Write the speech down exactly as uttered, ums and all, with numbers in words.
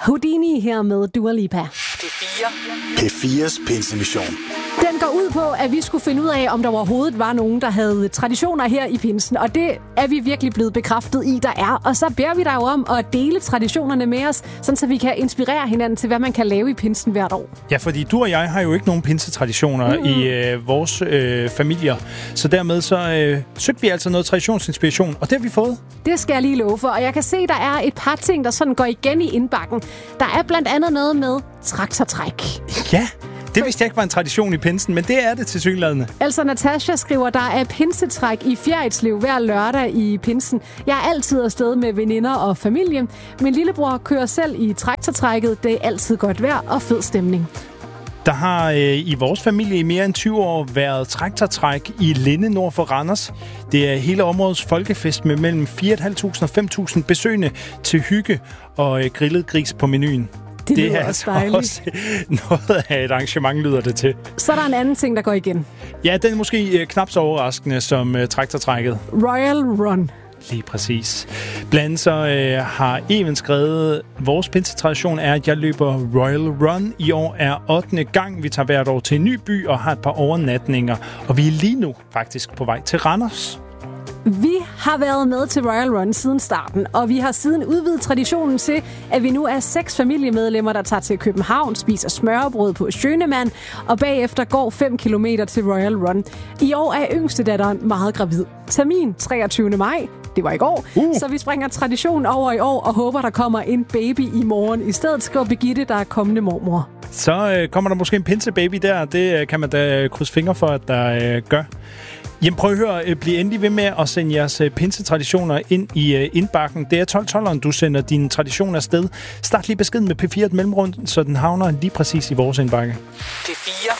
Houdini her med Dua Lipa. P fire. P fires pinsemission. Den går ud på, at vi skulle finde ud af, om der overhovedet var nogen, der havde traditioner her i pinsen. Og det er vi virkelig blevet bekræftet i, der er. Og så beder vi dig jo om at dele traditionerne med os, sådan så vi kan inspirere hinanden til, hvad man kan lave i pinsen hvert år. Ja, fordi du og jeg har jo ikke nogen pinsetraditioner mm. i øh, vores øh, familier. Så dermed så øh, søgte vi altså noget traditionsinspiration, og det har vi fået. Det skal jeg lige love for. Og jeg kan se, der er et par ting, der sådan går igen i indbakken. Der er blandt andet noget med traktortræk. Ja. Det vidste jeg ikke var en tradition i pinsen, men det er det tilsyneladende. Altså, Natasha skriver, der er pinsetræk i Fjerritslev hver lørdag i pinsen. Jeg er altid afsted med veninder og familie. Min lillebror kører selv i traktortrækket. Det er altid godt vejr og fed stemning. Der har øh, i vores familie i mere end tyve år været traktortræk i Linde nord for Randers. Det er hele områdets folkefest med mellem fire tusind fem hundrede og fem tusind besøgende til hygge og øh, grillet gris på menuen. Det, det er altså altså også noget af et arrangement, lyder det til. Så er der en anden ting, der går igen. Ja, den er måske knap så overraskende som uh, traktortrækket. Royal Run. Lige præcis. Blandt andet så uh, har Even skrevet, vores pinsetradition er, at jeg løber Royal Run. I år er ottende gang. Vi tager hvert år til en ny by og har et par overnatninger. Og vi er lige nu faktisk på vej til Randers. Vi har været med til Royal Run siden starten, og vi har siden udvidet traditionen til, at vi nu er seks familiemedlemmer, der tager til København, spiser smørrebrød på Schønemann, og bagefter går fem kilometer til Royal Run. I år er yngste datteren meget gravid. Termin treogtyvende maj, det var i går, uh. så vi springer traditionen over i år og håber, der kommer en baby i morgen. I stedet skriver Birgitte, der er kommende mormor. Så øh, kommer der måske en pinsebaby der, det øh, kan man da krydse fingre for, at der øh, gør. Jamen prøv at høre, bliv endelig ved med at sende jeres pinsetraditioner ind i uh, indbakken. Det er tolv tolveren, du sender dine traditioner afsted. Start lige beskeden med P fire et mellemrum, så den havner lige præcis i vores indbakke. P fire.